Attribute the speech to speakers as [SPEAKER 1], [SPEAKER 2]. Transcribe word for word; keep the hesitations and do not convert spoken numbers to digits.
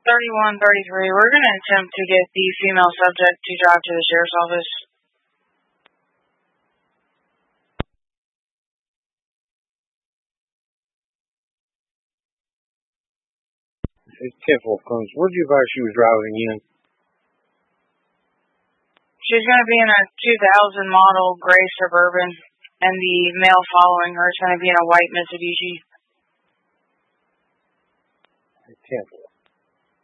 [SPEAKER 1] thirty-one thirty-three. We're going to attempt to get the female subject to drive to the sheriff's office.
[SPEAKER 2] It's ten four Clemens. Where'd you advise she was driving again?
[SPEAKER 1] She's going to be in a two thousand model gray Suburban, and the male following her is going to be in a white Mitsubishi.
[SPEAKER 2] ten four.